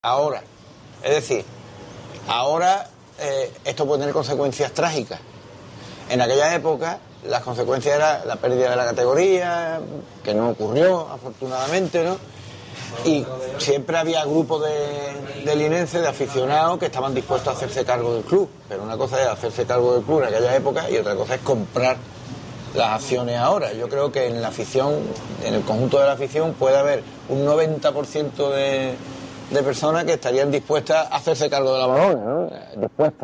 ahora. Es decir, ahora esto puede tener consecuencias trágicas. En aquella época las consecuencias eran la pérdida de la categoría, que no ocurrió afortunadamente, ¿no? Y siempre había grupos de linenses, de aficionados, que estaban dispuestos a hacerse cargo del club. Pero una cosa es hacerse cargo del club en aquella época y otra cosa es comprar las acciones ahora. Yo creo que en la afición, en el conjunto de la afición, puede haber un 90% de personas que estarían dispuestas a hacerse cargo de la balona, ¿no? Dispuestas.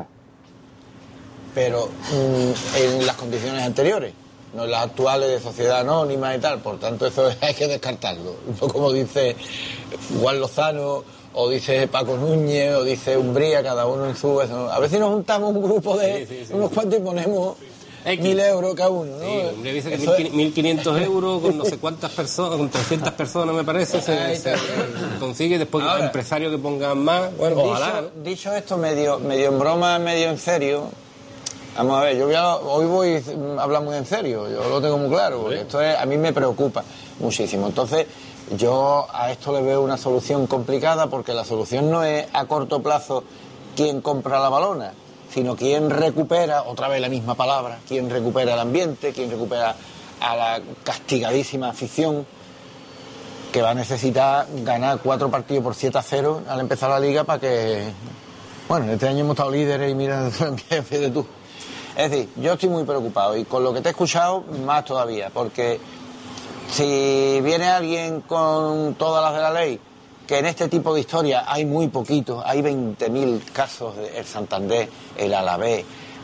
Pero en las condiciones anteriores, no en las actuales de sociedad anónima y tal. Por tanto, eso hay que descartarlo. Un poco como dice Juan Lozano, o dice Paco Núñez, o dice Umbría, cada uno en su... A ver si nos juntamos un grupo de unos cuantos y ponemos 1.000 euros cada uno, ¿no? Sí, Umbría dice que 1.500 euros con no sé cuántas personas, con 300 personas me parece, se consigue. Después ahora, empresarios que pongan más, bueno, ojalá, ¿no? Dicho esto medio en broma, medio en serio, vamos a ver, hoy voy a hablar muy en serio, yo lo tengo muy claro, porque esto a mí me preocupa muchísimo. Entonces, yo a esto le veo una solución complicada, porque la solución no es a corto plazo quién compra la balona, sino quién recupera, otra vez la misma palabra, quién recupera el ambiente, quién recupera a la castigadísima afición, que va a necesitar ganar 4 partidos por 7-0 al empezar la liga para que... Bueno, este año hemos estado líderes y mira, fíjate tú. Es decir, yo estoy muy preocupado, y con lo que te he escuchado, más todavía, porque si viene alguien con todas las de la ley, que en este tipo de historias hay muy poquitos, hay 20.000 casos, el Santander, el Alavés,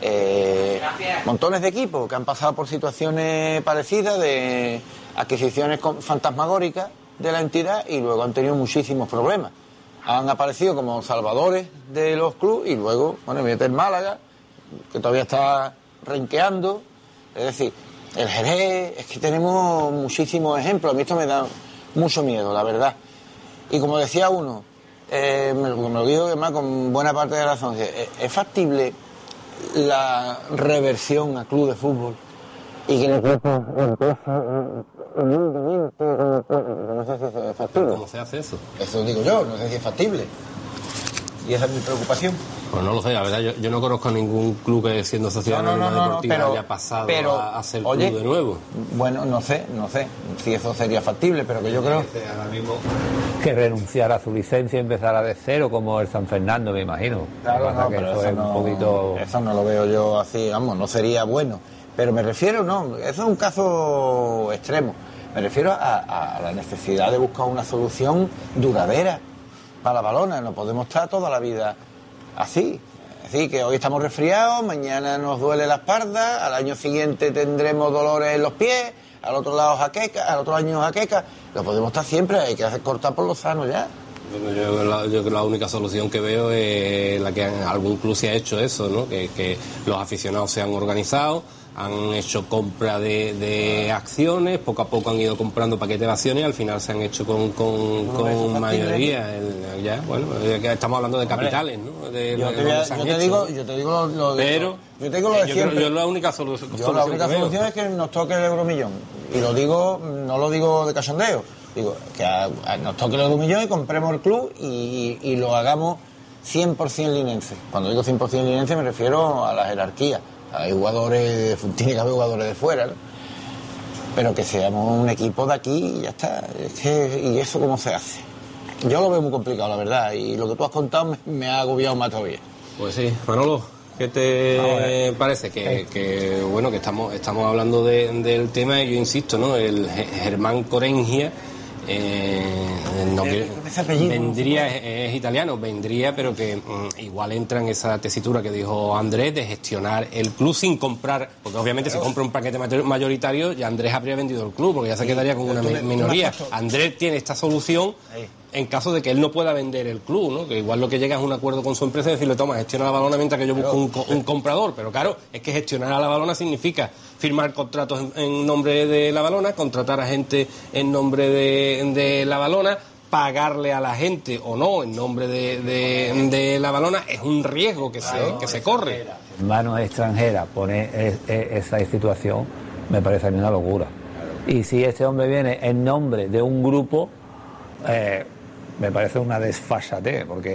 montones de equipos que han pasado por situaciones parecidas de adquisiciones fantasmagóricas de la entidad y luego han tenido muchísimos problemas. Han aparecido como salvadores de los clubes y luego, bueno, fíjate el Málaga, que todavía está renqueando, es decir, el Jerez, es que tenemos muchísimos ejemplos. A mí esto me da mucho miedo, la verdad. Y como decía uno, me lo digo además con buena parte de razón, ¿es factible la reversión a club de fútbol? Y que el equipo no sé si eso es factible. ¿Cómo se hace eso? Eso digo yo, no sé si es factible. Y esa es mi preocupación. Pues no lo sé, la verdad, yo no conozco ningún club que siendo sociedad deportiva haya pasado a ser club de nuevo. Bueno, no sé si eso sería factible, pero que yo creo ahora mismo que renunciar a su licencia y empezar de cero, como el San Fernando, me imagino. Claro, no, que pero eso es un poquito... Eso no lo veo yo así, vamos, no sería bueno. Pero me refiero, no, eso es un caso extremo. Me refiero a la necesidad de buscar una solución duradera para la balona. No podemos estar toda la vida así. Es decir, que hoy estamos resfriados, mañana nos duele la espalda, al año siguiente tendremos dolores en los pies, al otro lado jaqueca, al otro año jaqueca. No podemos estar siempre, hay que hacer cortar por lo sano ya. Yo creo que la única solución que veo es la que algún club se ha hecho eso, ¿no? Que los aficionados se han organizado, han hecho compra de acciones, poco a poco han ido comprando paquetes de acciones y al final se han hecho con mayoría. Ya, bueno, estamos hablando de capitales, ¿no? Yo te digo lo de la única solución. La única solución es que nos toque el euromillón. Y lo digo, no lo digo de cachondeo. Digo, que nos toque el euromillón y compremos el club y lo hagamos 100% linense. Cuando digo 100% linense me refiero a la jerarquía. Hay jugadores, tiene que haber jugadores de fuera, ¿no? Pero que seamos un equipo de aquí y ya está. ¿Y eso cómo se hace? Yo lo veo muy complicado, la verdad, y lo que tú has contado me ha agobiado más todavía. Pues sí, Manolo, ¿qué te parece? Que bueno, que estamos hablando del tema y yo insisto, ¿no? El Germán Corengia vendría, es italiano, vendría, pero que igual entra en esa tesitura que dijo Andrés de gestionar el club sin comprar, porque obviamente si compra un paquete mayoritario ya Andrés habría vendido el club, porque ya se quedaría con una minoría. Andrés tiene esta solución en caso de que él no pueda vender el club, ¿no? Que igual lo que llega es un acuerdo con su empresa y decirle, toma, gestiona la balona mientras que yo busco un comprador. Pero claro, es que gestionar a la balona significa firmar contratos en nombre de la balona, contratar a gente en nombre de la balona, pagarle a la gente o no en nombre de la balona. Es un riesgo que se corre. En manos extranjeras poner esa situación me parece a mí una locura. Y si este hombre viene en nombre de un grupo... me parece una desfasatez, porque